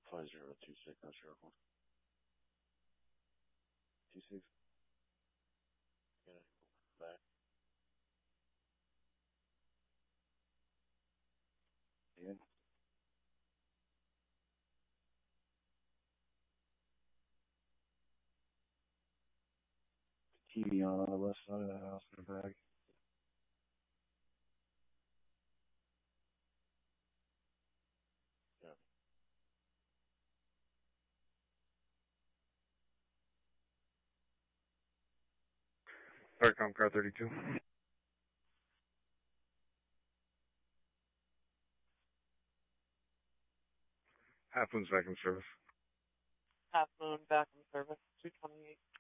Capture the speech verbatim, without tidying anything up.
Five zero two six, not sure. Two six. Yeah, back. Yeah. T V on on the left side of the house in the back. Yeah. Starcom car thirty-two. Half Moon's back in service. Half Moon back in service, two twenty-eight.